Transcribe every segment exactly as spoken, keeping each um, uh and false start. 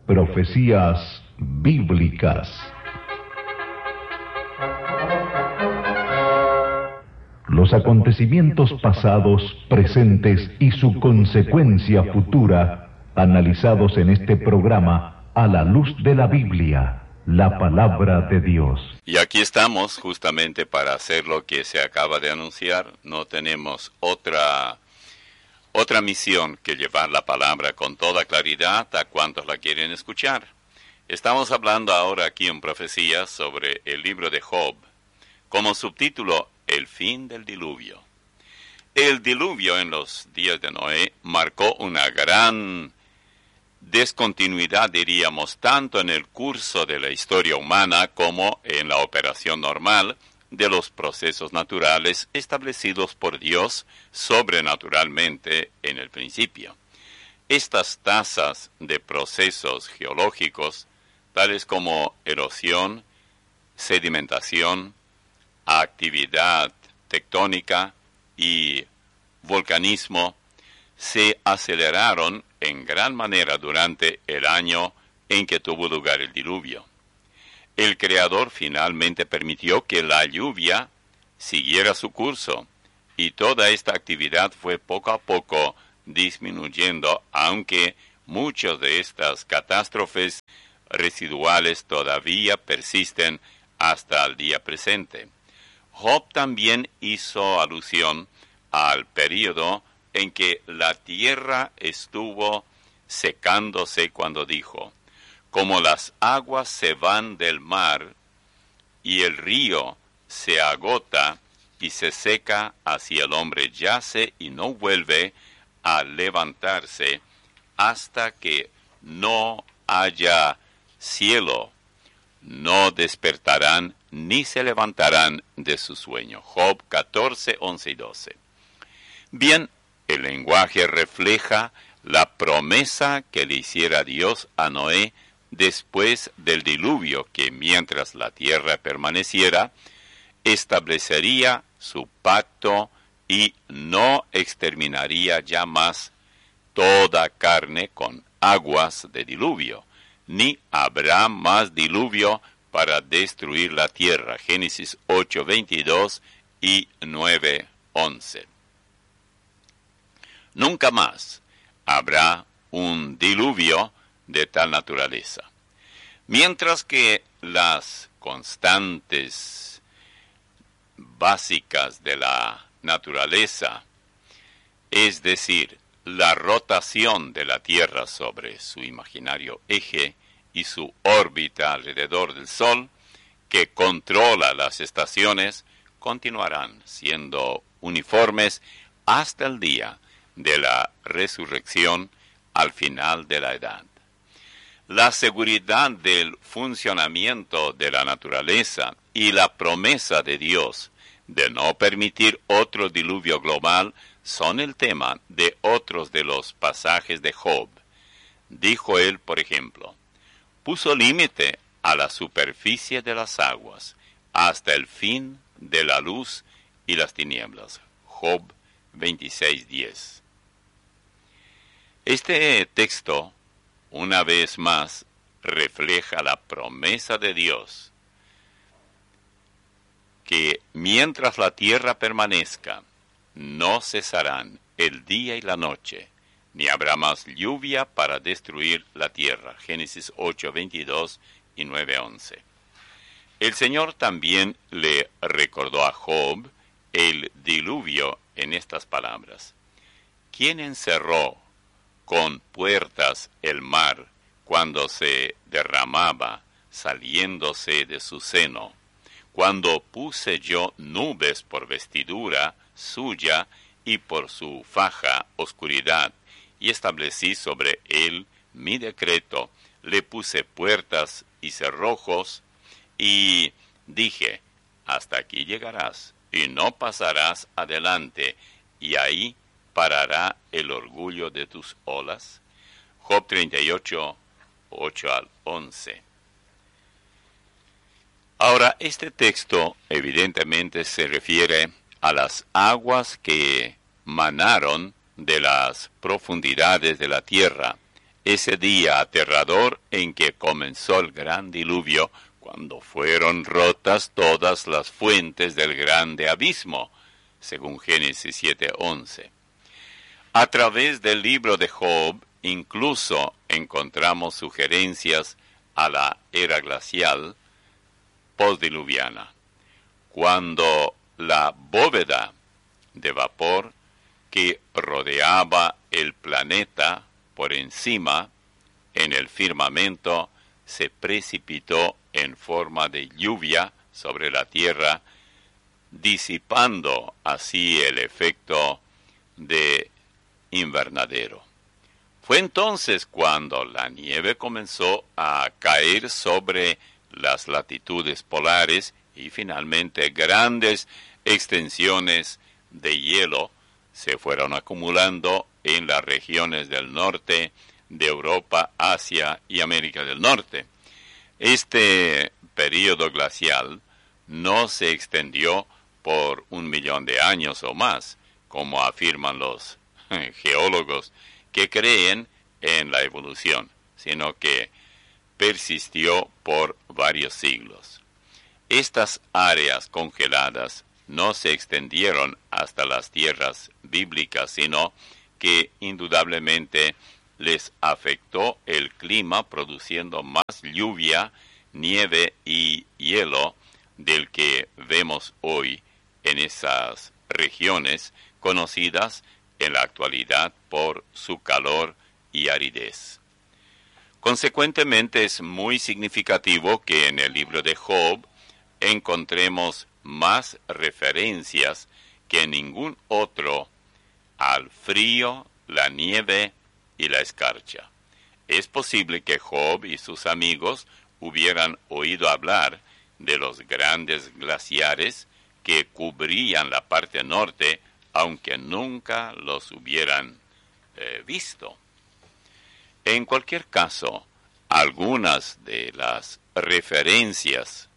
Profecías bíblicas. Los acontecimientos pasados, presentes y su consecuencia futura, analizados en este programa a la luz de la Biblia, la palabra de Dios. Y aquí estamos justamente para hacer lo que se acaba de anunciar. No tenemos otra, otra misión que llevar la palabra con toda claridad a cuantos la quieren escuchar. Estamos hablando ahora aquí en Profecías sobre el libro de Job, como subtítulo, El fin del diluvio. El diluvio en los días de Noé marcó una gran descontinuidad, diríamos, tanto en el curso de la historia humana como en la operación normal de los procesos naturales establecidos por Dios sobrenaturalmente en el principio. Estas tasas de procesos geológicos, tales como erosión, sedimentación, actividad tectónica y volcanismo, se aceleraron en gran manera durante el año en que tuvo lugar el diluvio. El Creador finalmente permitió que la lluvia siguiera su curso, y toda esta actividad fue poco a poco disminuyendo, aunque muchas de estas catástrofes residuales todavía persisten hasta el día presente. Job también hizo alusión al período en que la tierra estuvo secándose cuando dijo, como las aguas se van del mar y el río se agota y se seca, así el hombre yace y no vuelve a levantarse hasta que no haya cielo, no despertarán ni se levantarán de su sueño. Job catorce, once y doce. Bien, el lenguaje refleja la promesa que le hiciera Dios a Noé después del diluvio, que mientras la tierra permaneciera, establecería su pacto y no exterminaría ya más toda carne con aguas de diluvio, ni habrá más diluvio para destruir la tierra. Génesis ocho, veintidós y nueve, once. Nunca más habrá un diluvio de tal naturaleza. Mientras que las constantes básicas de la naturaleza, es decir, la rotación de la Tierra sobre su imaginario eje y su órbita alrededor del Sol, que controla las estaciones, continuarán siendo uniformes hasta el día de la resurrección al final de la edad. La seguridad del funcionamiento de la naturaleza y la promesa de Dios de no permitir otro diluvio global son el tema de otros de los pasajes de Job. Dijo él, por ejemplo, puso límite a la superficie de las aguas, hasta el fin de la luz y las tinieblas. Job veintiséis, diez. Este texto, una vez más, refleja la promesa de Dios, que mientras la tierra permanezca, no cesarán el día y la noche, ni habrá más lluvia para destruir la tierra. Génesis ocho, veintidós y nueve, once. El Señor también le recordó a Job el diluvio en estas palabras. ¿Quién encerró con puertas el mar cuando se derramaba, saliéndose de su seno? Cuando puse yo nubes por vestidura suya y por su faja oscuridad, y establecí sobre él mi decreto, le puse puertas y cerrojos, y dije, hasta aquí llegarás, y no pasarás adelante, y ahí parará el orgullo de tus olas. Job treinta y ocho, ocho al once. Ahora, este texto evidentemente se refiere a las aguas que manaron de las profundidades de la tierra ese día aterrador en que comenzó el gran diluvio, cuando fueron rotas todas las fuentes del grande abismo, según Génesis siete once. A través del libro de Job, incluso encontramos sugerencias a la era glacial postdiluviana, cuando la bóveda de vapor que rodeaba el planeta por encima en el firmamento se precipitó en forma de lluvia sobre la tierra, disipando así el efecto de invernadero. Fue entonces cuando la nieve comenzó a caer sobre las latitudes polares y finalmente grandes extensiones de hielo se fueron acumulando en las regiones del norte de Europa, Asia y América del Norte. Este período glacial no se extendió por un millón de años o más, como afirman los geólogos que creen en la evolución, sino que persistió por varios siglos. Estas áreas congeladas no se extendieron hasta las tierras bíblicas, sino que indudablemente les afectó el clima, produciendo más lluvia, nieve y hielo del que vemos hoy en esas regiones conocidas en la actualidad por su calor y aridez. Consecuentemente, es muy significativo que en el libro de Job encontremos más referencias que en ningún otro al frío, la nieve y la escarcha. Es posible que Job y sus amigos hubieran oído hablar de los grandes glaciares que cubrían la parte norte, aunque nunca los hubieran eh, visto. En cualquier caso, algunas de las referencias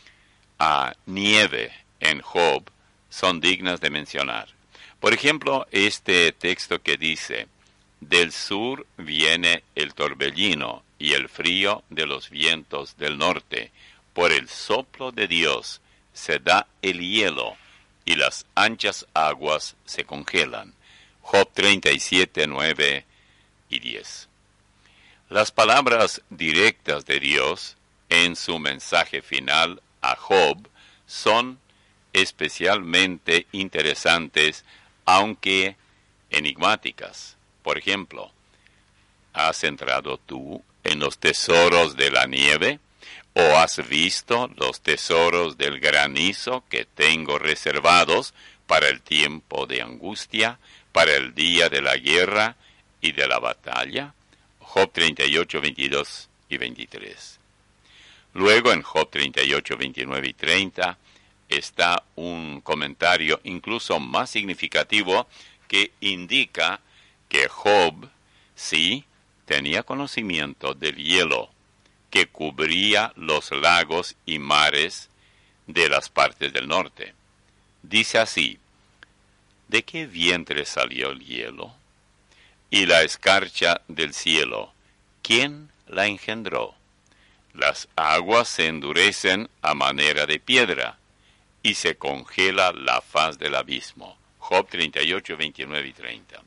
a nieve en Job son dignas de mencionar. Por ejemplo, este texto que dice: del sur viene el torbellino y el frío de los vientos del norte. Por el soplo de Dios se da el hielo y las anchas aguas se congelan. Job treinta y siete, nueve y diez. Las palabras directas de Dios en su mensaje final a Job son especialmente interesantes, aunque enigmáticas. Por ejemplo, ¿has entrado tú en los tesoros de la nieve? ¿O has visto los tesoros del granizo que tengo reservados para el tiempo de angustia, para el día de la guerra y de la batalla? Job treinta y ocho, veintidós y veintitrés. Luego en Job treinta y ocho, veintinueve y treinta está un comentario incluso más significativo que indica que Job sí tenía conocimiento del hielo que cubría los lagos y mares de las partes del norte. Dice así: ¿de qué vientre salió el hielo? Y la escarcha del cielo, ¿quién la engendró? Las aguas se endurecen a manera de piedra, y se congela la faz del abismo. Job treinta y ocho, veintinueve y treinta.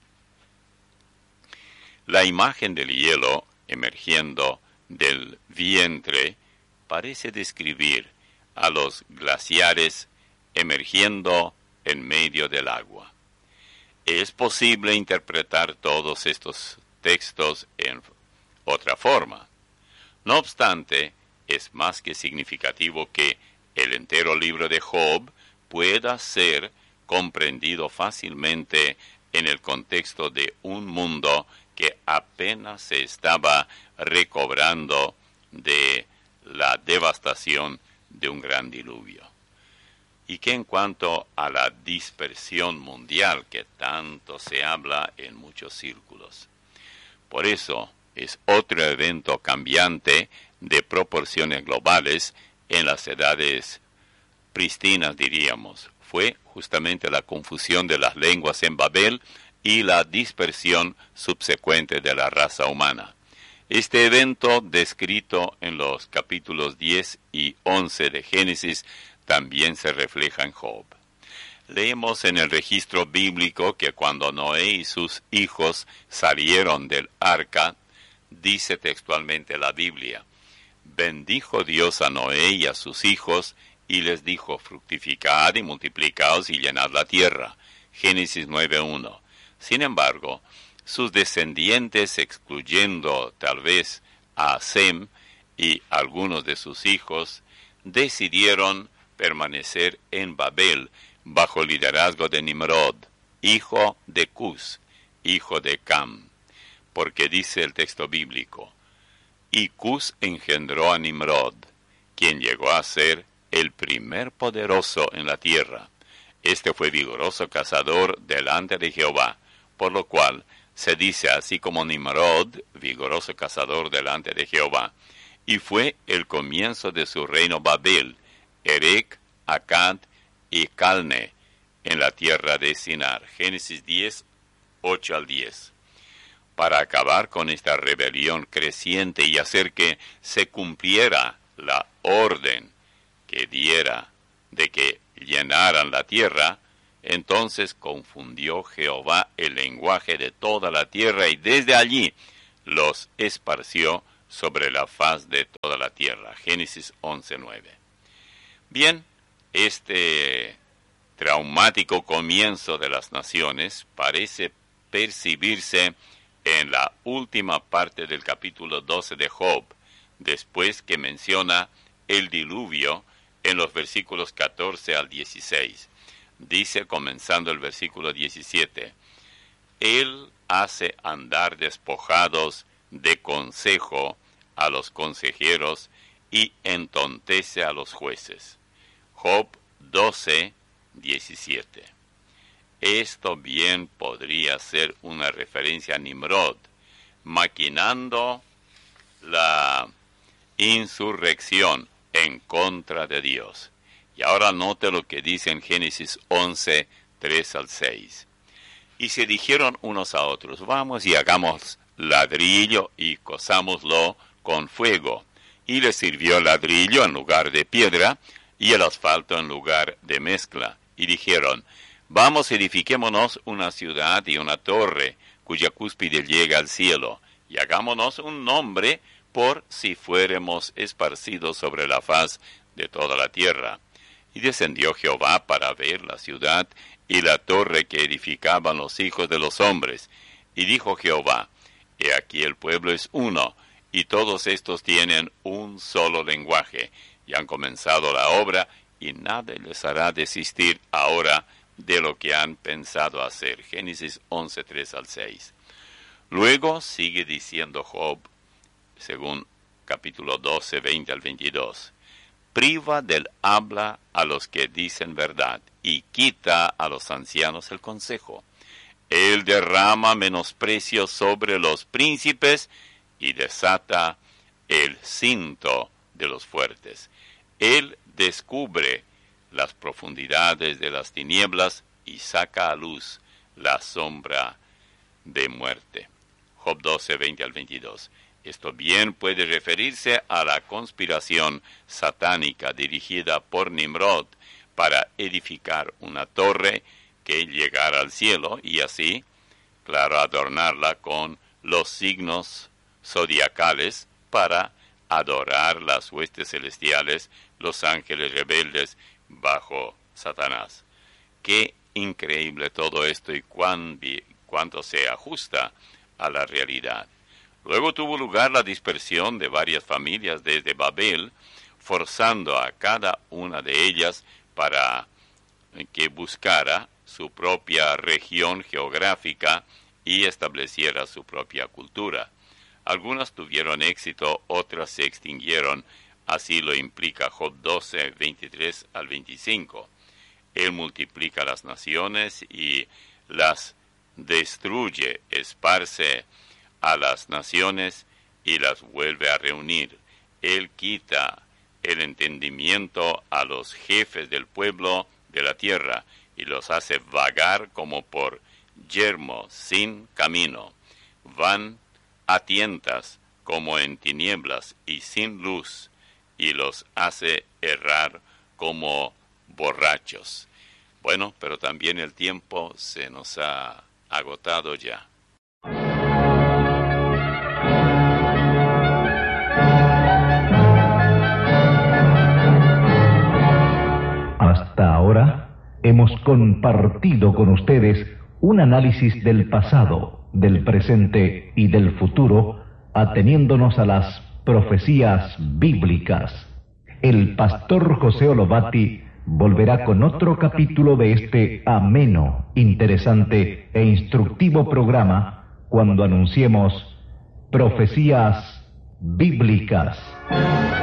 La imagen del hielo emergiendo del vientre parece describir a los glaciares emergiendo en medio del agua. Es posible interpretar todos estos textos en otra forma. No obstante, es más que significativo que el entero libro de Job pueda ser comprendido fácilmente en el contexto de un mundo que apenas se estaba recobrando de la devastación de un gran diluvio. Y que en cuanto a la dispersión mundial que tanto se habla en muchos círculos. Por eso es otro evento cambiante de proporciones globales en las edades prístinas, diríamos. Fue justamente la confusión de las lenguas en Babel y la dispersión subsecuente de la raza humana. Este evento, descrito en los capítulos diez y once de Génesis, también se refleja en Job. Leemos en el registro bíblico que cuando Noé y sus hijos salieron del arca, dice textualmente la Biblia: bendijo Dios a Noé y a sus hijos, y les dijo: fructificad y multiplicaos y llenad la tierra. Génesis nueve uno. Sin embargo, sus descendientes, excluyendo tal vez a Sem y algunos de sus hijos, decidieron permanecer en Babel bajo el liderazgo de Nimrod, hijo de Cus, hijo de Cam, porque dice el texto bíblico: y Cus engendró a Nimrod, quien llegó a ser el primer poderoso en la tierra. Este fue vigoroso cazador delante de Jehová, por lo cual se dice así como Nimrod, vigoroso cazador delante de Jehová. Y fue el comienzo de su reino Babel, Erec, Akkad y Calne, en la tierra de Sinar. Génesis diez, ocho al diez. Para acabar con esta rebelión creciente y hacer que se cumpliera la orden que diera de que llenaran la tierra, entonces confundió Jehová el lenguaje de toda la tierra y desde allí los esparció sobre la faz de toda la tierra. Génesis once nueve. Bien, este traumático comienzo de las naciones parece percibirse en la última parte del capítulo doce de Job, después que menciona el diluvio en los versículos catorce al dieciséis. Dice, comenzando el versículo diecisiete, Él hace andar despojados de consejo a los consejeros y entontece a los jueces. Job doce, diecisiete. Esto bien podría ser una referencia a Nimrod, maquinando la insurrección en contra de Dios. Y ahora note lo que dice en Génesis once, tres al seis. Y se dijeron unos a otros: vamos y hagamos ladrillo y cozámoslo con fuego. Y les sirvió ladrillo en lugar de piedra y el asfalto en lugar de mezcla. Y dijeron: vamos, edifiquémonos una ciudad y una torre, cuya cúspide llega al cielo, y hagámonos un nombre por si fuéramos esparcidos sobre la faz de toda la tierra. Y descendió Jehová para ver la ciudad y la torre que edificaban los hijos de los hombres. Y dijo Jehová: he aquí el pueblo es uno, y todos estos tienen un solo lenguaje, y han comenzado la obra, y nada les hará desistir ahora de lo que han pensado hacer. Génesis once, tres al seis. Luego sigue diciendo Job, según capítulo doce, veinte al veintidós, priva del habla a los que dicen verdad, y quita a los ancianos el consejo. Él derrama menosprecio sobre los príncipes, y desata el cinto de los fuertes. Él descubre las profundidades de las tinieblas, y saca a luz la sombra de muerte. Job doce, veinte al veintidós. Esto bien puede referirse a la conspiración satánica dirigida por Nimrod para edificar una torre que llegara al cielo y así, claro, adornarla con los signos zodiacales para adorar las huestes celestiales, los ángeles rebeldes bajo Satanás. Qué increíble todo esto y cuán, cuánto se ajusta a la realidad. Luego tuvo lugar la dispersión de varias familias desde Babel, forzando a cada una de ellas para que buscara su propia región geográfica y estableciera su propia cultura. Algunas tuvieron éxito, otras se extinguieron, así lo implica Job doce, veintitrés al veinticinco. Él multiplica las naciones y las destruye, esparce a las naciones y las vuelve a reunir. Él quita el entendimiento a los jefes del pueblo de la tierra y los hace vagar como por yermo sin camino. Van a tientas como en tinieblas y sin luz, y los hace errar como borrachos. Bueno, pero también el tiempo se nos ha agotado ya. Hasta ahora hemos compartido con ustedes un análisis del pasado, del presente y del futuro, ateniéndonos a las profecías bíblicas. El pastor José Olobati volverá con otro capítulo de este ameno, interesante e instructivo programa cuando anunciemos Profecías Bíblicas.